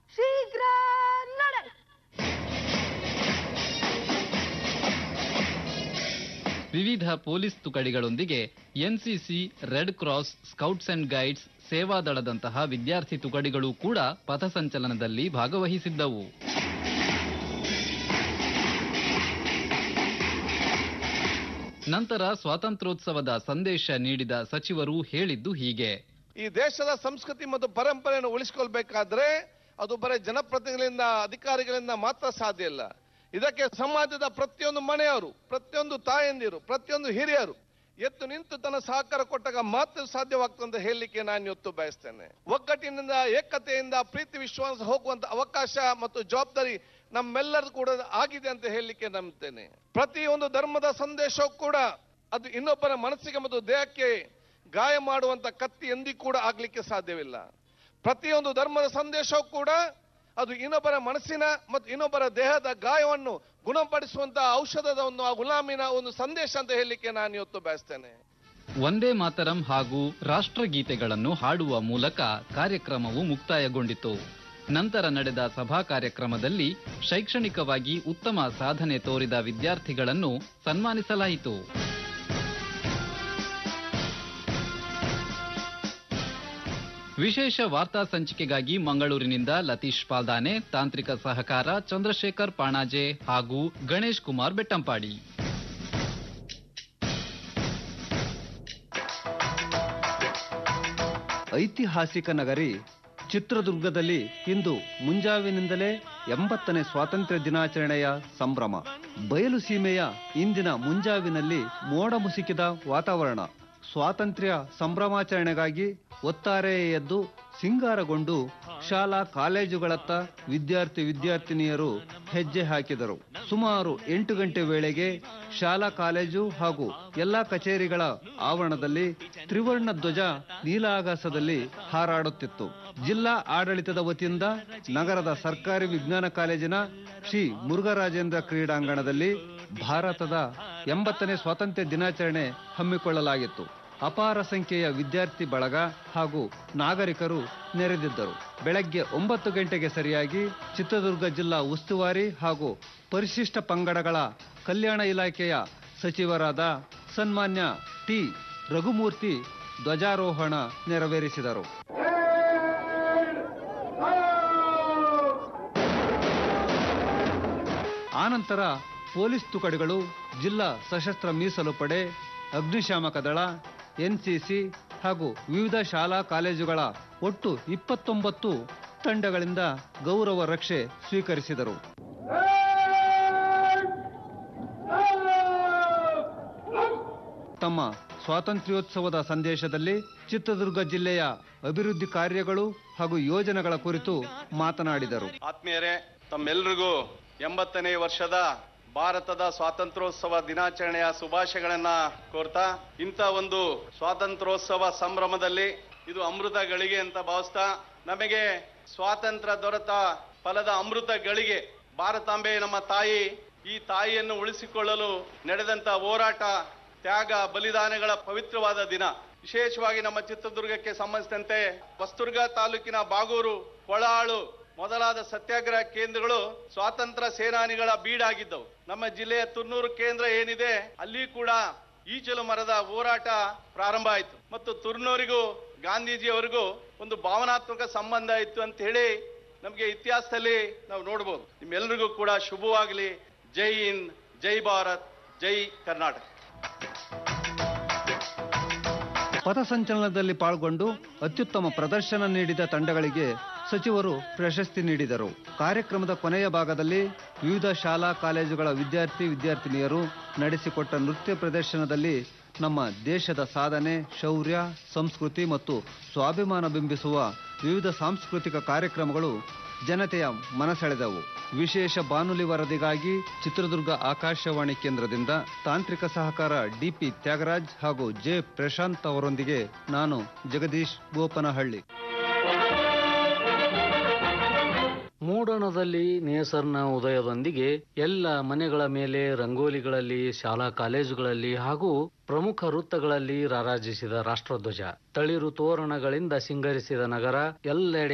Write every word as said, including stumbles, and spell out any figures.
ಶೀಘ್ರ ನಡೆ. ವಿವಿಧ police ತುಕಡಿಗಳೊಂದಿಗೆ NCC, red cross, scouts and guides, ಸೇವಾದಳದಂತಹ ವಿದ್ಯಾರ್ಥಿ ತುಕಡಿಗಳು ಕೂಡ ಪಥಸಂಚಲನದಲ್ಲಿ ಭಾಗವಹಿಸಿದ್ದವು. ನಂತರ ಸ್ವಾತಂತ್ರ್ಯೋತ್ಸವದ ಸಂದೇಶ ನೀಡಿದ ಸಚಿವರು ಹೇಳಿದ್ದು ಹೀಗೆ: ಈ ದೇಶದ ಸಂಸ್ಕೃತಿ ಮತ್ತು ಪರಂಪರೆಯನ್ನು ಉಳಿಸಿಕೊಳ್ಬೇಕಾದ್ರೆ ಅದು ಬರೀ ಜನಪ್ರತಿನಿಧಿಗಳಿಂದ, ಅಧಿಕಾರಿಗಳಿಂದ ಮಾತ್ರ ಸಾಧ್ಯ ಇಲ್ಲ. ಇದಕ್ಕೆ ಸಮಾಜದ ಪ್ರತಿಯೊಂದು ಮನೆಯವರು, ಪ್ರತಿಯೊಂದು ತಾಯಂದಿರು, ಪ್ರತಿಯೊಂದು ಹಿರಿಯರು ಎದ್ದು ನಿಂತು ತನ್ನ ಸಹಕಾರ ಕೊಟ್ಟಾಗ ಮಾತ್ರ ಸಾಧ್ಯವಾಗ್ತದೆ ಅಂತ ಹೇಳಲಿಕ್ಕೆ ನಾನು ಇವತ್ತು ಬಯಸ್ತೇನೆ. ಒಗ್ಗಟ್ಟಿನಿಂದ, ಏಕತೆಯಿಂದ ಪ್ರೀತಿ ವಿಶ್ವಾಸ ಹೋಗುವಂತ ಅವಕಾಶ ಮತ್ತು ಜವಾಬ್ದಾರಿ ನಮ್ಮೆಲ್ಲರೂ ಕೂಡ ಆಗಿದೆ ಅಂತ ಹೇಳಲಿಕ್ಕೆ ನಂಬುತ್ತೇನೆ. ಪ್ರತಿಯೊಂದು ಧರ್ಮದ ಸಂದೇಶವೂ ಕೂಡ ಅದು ಇನ್ನೊಬ್ಬರ ಮನಸ್ಸಿಗೆ ಮತ್ತು ದೇಹಕ್ಕೆ ಗಾಯ ಮಾಡುವಂತ ಕತ್ತಿ ಎಂದಿಗೂ ಕೂಡ ಆಗ್ಲಿಕ್ಕೆ ಸಾಧ್ಯವಿಲ್ಲ. ಪ್ರತಿಯೊಂದು ಧರ್ಮದ ಸಂದೇಶವೂ ಕೂಡ ಅದು ಇನ್ನೊಬ್ಬರ ಮನಸ್ಸಿನ ಮತ್ತು ಇನ್ನೊಬ್ಬರ ದೇಹದ ಗಾಯವನ್ನು ಗುಣಪಡಿಸುವಂತ ಔಷಧದ ಒಂದು ಗುಲಾಮಿನ ಒಂದು ಸಂದೇಶ ಅಂತ ಹೇಳಲಿಕ್ಕೆ ನಾನು ಇವತ್ತು ಬಯಸ್ತೇನೆ. ವಂದೇ ಮಾತರಂ ಹಾಗೂ ರಾಷ್ಟ್ರಗೀತೆಗಳನ್ನು ಹಾಡುವ ಮೂಲಕ ಕಾರ್ಯಕ್ರಮವು ಮುಕ್ತಾಯಗೊಂಡಿತು. ನಂತರ ನಡೆದ ಸಭಾ ಕಾರ್ಯಕ್ರಮದಲ್ಲಿ ಶೈಕ್ಷಣಿಕವಾಗಿ ಉತ್ತಮ ಸಾಧನೆ ತೋರಿದ ವಿದ್ಯಾರ್ಥಿಗಳನ್ನು ಸನ್ಮಾನಿಸಲಾಯಿತು. ವಿಶೇಷ ವಾರ್ತಾ ಸಂಚಿಕೆಗಾಗಿ ಮಂಗಳೂರಿನಿಂದ ಲತೀಶ್ ಪಾಲ್ದಾನೆ, ತಾಂತ್ರಿಕ ಸಹಕಾರ ಚಂದ್ರಶೇಖರ್ ಪಾಣಾಜೆ ಹಾಗೂ ಗಣೇಶ್ ಕುಮಾರ್ ಬೆಟ್ಟಂಪಾಡಿ. ಐತಿಹಾಸಿಕ ನಗರಿ ಚಿತ್ರದುರ್ಗದಲ್ಲಿ ಇಂದು ಮುಂಜಾವಿನಿಂದಲೇ ಎಂಬತ್ತನೇ ಸ್ವಾತಂತ್ರ್ಯ ದಿನಾಚರಣೆಯ ಸಂಭ್ರಮ. ಬಯಲು ಸೀಮೆಯ ಇಂದಿನ ಮುಂಜಾವಿನಲ್ಲಿ ಮೋಡ ಮುಸುಕಿದ ವಾತಾವರಣ. ಸ್ವಾತಂತ್ರ್ಯ ಸಂಭ್ರಮಾಚರಣೆಗಾಗಿ ಒತ್ತಾರೆ ಎದ್ದು ಸಿಂಗಾರಗೊಂಡು ಶಾಲಾ ಕಾಲೇಜುಗಳತ್ತ ವಿದ್ಯಾರ್ಥಿ ವಿದ್ಯಾರ್ಥಿನಿಯರು ಹೆಜ್ಜೆ ಹಾಕಿದರು. ಸುಮಾರು ಎಂಟು ಗಂಟೆ ವೇಳೆಗೆ ಶಾಲಾ ಕಾಲೇಜು ಹಾಗೂ ಎಲ್ಲಾ ಕಚೇರಿಗಳ ಆವರಣದಲ್ಲಿ ತ್ರಿವರ್ಣ ಧ್ವಜ ನೀಲಾಕಾಶದಲ್ಲಿ ಹಾರಾಡುತ್ತಿತ್ತು. ಜಿಲ್ಲಾ ಆಡಳಿತದ ವತಿಯಿಂದ ನಗರದ ಸರ್ಕಾರಿ ವಿಜ್ಞಾನ ಕಾಲೇಜಿನ ಶ್ರೀ ಮುರುಘರಾಜೇಂದ್ರ ಕ್ರೀಡಾಂಗಣದಲ್ಲಿ ಭಾರತದ ಎಂಬತ್ತನೇ ಸ್ವಾತಂತ್ರ್ಯ ದಿನಾಚರಣೆ ಹಮ್ಮಿಕೊಳ್ಳಲಾಗಿತ್ತು. ಅಪಾರ ಸಂಖ್ಯೆಯ ವಿದ್ಯಾರ್ಥಿ ಬಳಗ ಹಾಗೂ ನಾಗರಿಕರು ನೆರೆದಿದ್ದರು. ಬೆಳಗ್ಗೆ ಒಂಬತ್ತು ಗಂಟೆಗೆ ಸರಿಯಾಗಿ ಚಿತ್ರದುರ್ಗ ಜಿಲ್ಲಾ ಉಸ್ತುವಾರಿ ಹಾಗೂ ಪರಿಶಿಷ್ಟ ಪಂಗಡಗಳ ಕಲ್ಯಾಣ ಇಲಾಖೆಯ ಸಚಿವರಾದ ಸನ್ಮಾನ್ಯ ಟಿ ರಘುಮೂರ್ತಿ ಧ್ವಜಾರೋಹಣ ನೆರವೇರಿಸಿದರು. ಆನಂತರ ಪೊಲೀಸ್ ತುಕಡಿಗಳು, ಜಿಲ್ಲಾ ಸಶಸ್ತ್ರ ಮೀಸಲು ಪಡೆ, ಅಗ್ನಿಶಾಮಕ ದಳ, ಎನ್ಸಿಸಿ ಹಾಗೂ ವಿವಿಧ ಶಾಲಾ ಕಾಲೇಜುಗಳ ಒಟ್ಟು ಇಪ್ಪತ್ತೊಂಬತ್ತು ತಂಡಗಳಿಂದ ಗೌರವ ರಕ್ಷೆ ಸ್ವೀಕರಿಸಿದರು. ತಮ್ಮ ಸ್ವಾತಂತ್ರ್ಯೋತ್ಸವದ ಸಂದೇಶದಲ್ಲಿ ಚಿತ್ರದುರ್ಗ ಜಿಲ್ಲೆಯ ಅಭಿವೃದ್ಧಿ ಕಾರ್ಯಗಳು ಹಾಗೂ ಯೋಜನೆಗಳ ಕುರಿತು ಮಾತನಾಡಿದರು. ಆತ್ಮೀಯರೇ, ತಮ್ಮೆಲ್ಲರಿಗೂ ಎಂಬತ್ತನೇ ವರ್ಷದ ಭಾರತದ ಸ್ವಾತಂತ್ರ್ಯೋತ್ಸವ ದಿನಾಚರಣೆಯ ಶುಭಾಶಯಗಳನ್ನ ಕೋರ್ತಾ, ಇಂಥ ಒಂದು ಸ್ವಾತಂತ್ರ್ಯೋತ್ಸವ ಸಂಭ್ರಮದಲ್ಲಿ ಇದು ಅಮೃತ ಗಳಿಗೆ ಅಂತ ಭಾವಿಸ್ತಾ, ನಮಗೆ ಸ್ವಾತಂತ್ರ್ಯ ದೊರೆತ ಫಲದ ಅಮೃತ ಗಳಿಗೆ ಭಾರತಾಂಬೆ ನಮ್ಮ ತಾಯಿ, ಈ ತಾಯಿಯನ್ನು ಉಳಿಸಿಕೊಳ್ಳಲು ನಡೆದಂತ ಹೋರಾಟ, ತ್ಯಾಗ, ಬಲಿದಾನಗಳ ಪವಿತ್ರವಾದ ದಿನ. ವಿಶೇಷವಾಗಿ ನಮ್ಮ ಚಿತ್ರದುರ್ಗಕ್ಕೆ ಸಂಬಂಧಿಸಿದಂತೆ ಹೊಸದುರ್ಗ ತಾಲೂಕಿನ ಬಾಗೂರು, ಕೊಳಾಳು ಮೊದಲಾದ ಸತ್ಯಾಗ್ರಹ ಕೇಂದ್ರಗಳು ಸ್ವಾತಂತ್ರ್ಯ ಸೇನಾನಿಗಳ ಬೀಡಾಗಿದ್ದವು. ನಮ್ಮ ಜಿಲ್ಲೆಯ ತುರ್ನೂರು ಕೇಂದ್ರ ಏನಿದೆ, ಅಲ್ಲಿ ಕೂಡ ಈಚಲು ಮರದ ಹೋರಾಟ ಪ್ರಾರಂಭ ಆಯಿತು ಮತ್ತು ತುರ್ನೂರಿಗೂ ಗಾಂಧೀಜಿಯವರಿಗೂ ಒಂದು ಭಾವನಾತ್ಮಕ ಸಂಬಂಧ ಇತ್ತು ಅಂತ ಹೇಳಿ ನಮಗೆ ಇತಿಹಾಸದಲ್ಲಿ ನಾವು ನೋಡಬಹುದು. ನಿಮ್ಮೆಲ್ಲರಿಗೂ ಕೂಡ ಶುಭವಾಗಲಿ. ಜೈ ಹಿಂದ್, ಜೈ ಭಾರತ್, ಜೈ ಕರ್ನಾಟಕ. ಪಥಸಂಚಲನದಲ್ಲಿ ಪಾಲ್ಗೊಂಡು ಅತ್ಯುತ್ತಮ ಪ್ರದರ್ಶನ ನೀಡಿದ ತಂಡಗಳಿಗೆ ಸಚಿವರು ಪ್ರಶಸ್ತಿ ನೀಡಿದರು. ಕಾರ್ಯಕ್ರಮದ ಕೊನೆಯ ಭಾಗದಲ್ಲಿ ವಿವಿಧ ಶಾಲಾ ಕಾಲೇಜುಗಳ ವಿದ್ಯಾರ್ಥಿ ವಿದ್ಯಾರ್ಥಿನಿಯರು ನಡೆಸಿಕೊಟ್ಟ ನೃತ್ಯ ಪ್ರದರ್ಶನದಲ್ಲಿ ನಮ್ಮ ದೇಶದ ಸಾಧನೆ, ಶೌರ್ಯ, ಸಂಸ್ಕೃತಿ ಮತ್ತು ಸ್ವಾಭಿಮಾನ ಬಿಂಬಿಸುವ ವಿವಿಧ ಸಾಂಸ್ಕೃತಿಕ ಕಾರ್ಯಕ್ರಮಗಳು ಜನತೆಯ ಮನಸೆಳೆದವು. ವಿಶೇಷ ಬಾನುಲಿ ವರದಿಗಾಗಿ ಚಿತ್ರದುರ್ಗ ಆಕಾಶವಾಣಿ ಕೇಂದ್ರದಿಂದ ತಾಂತ್ರಿಕ ಸಹಕಾರ ಡಿಪಿ ತ್ಯಾಗರಾಜ್ ಹಾಗೂ ಜೆ ಪ್ರಶಾಂತ್ ಅವರೊಂದಿಗೆ ನಾನು ಜಗದೀಶ್ ಗೋಪನಹಳ್ಳಿ. ಮೂಡಣದಲ್ಲಿ ನೇಸರ್ನ ಉದಯದೊಂದಿಗೆ ಎಲ್ಲ ಮನೆಗಳ ಮೇಲೆ ರಂಗೋಲಿಗಳಲ್ಲಿ, ಶಾಲಾ ಕಾಲೇಜುಗಳಲ್ಲಿ ಹಾಗೂ ಪ್ರಮುಖ ವೃತ್ತಗಳಲ್ಲಿ ರಾರಾಜಿಸಿದ ರಾಷ್ಟ್ರಧ್ವಜ, ತಳಿರು ತೋರಣಗಳಿಂದ ಸಿಂಗರಿಸಿದ ನಗರ, ಎಲ್ಲೆಡೆ